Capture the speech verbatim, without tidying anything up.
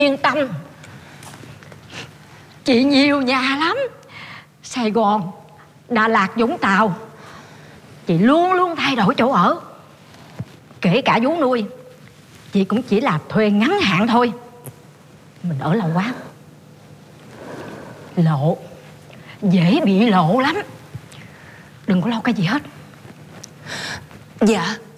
Yên tâm, chị nhiều nhà lắm. Sài Gòn, Đà Lạt, Vũng Tàu, chị luôn luôn thay đổi chỗ ở. Kể cả vú nuôi, chị cũng chỉ là thuê ngắn hạn thôi. Mình ở lâu quá lộ, dễ bị lộ lắm. Đừng có lo cái gì hết. Dạ